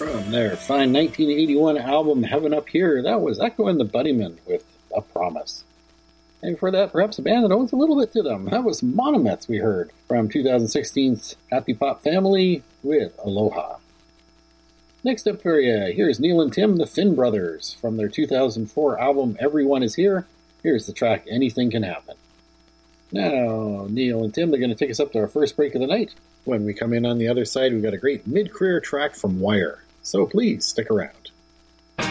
From their fine 1981 album Heaven Up Here, that was Echo and the Bunnymen with A Promise. And for that, perhaps a band that owes a little bit to them. That was Monomets we heard from 2016's Happy Pop Family with Aloha. Next up for you, here's Neil and Tim, the Finn Brothers, from their 2004 album Everyone Is Here. Here's the track Anything Can Happen. Now, Neil and Tim, they're going to take us up to our first break of the night. When we come in on the other side, we've got a great mid-career track from Wire. So please, stick around.